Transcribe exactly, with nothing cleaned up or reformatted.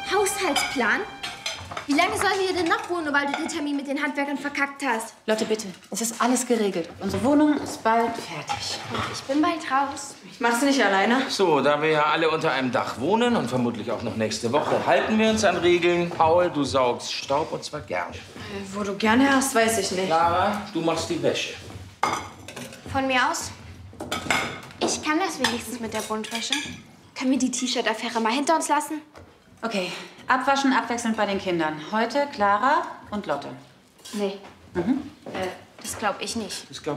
Haushaltsplan? Wie lange sollen wir hier denn noch wohnen, weil du den Termin mit den Handwerkern verkackt hast? Lotte, bitte. Es ist alles geregelt. Unsere Wohnung ist bald fertig. Ich bin bald raus. Ich mach's nicht alleine. So, da wir ja alle unter einem Dach wohnen und vermutlich auch noch nächste Woche, halten wir uns an Regeln. Paul, du saugst Staub und zwar gerne. Äh, wo du gerne hast, weiß ich nicht. Clara, du machst die Wäsche. Von mir aus? Ich kann das wenigstens mit der Buntwäsche. Können wir die T-Shirt-Affäre mal hinter uns lassen? Okay, abwaschen abwechselnd bei den Kindern. Heute Clara und Lotte. Nee. Mhm. Äh, das glaube ich nicht. Das glaub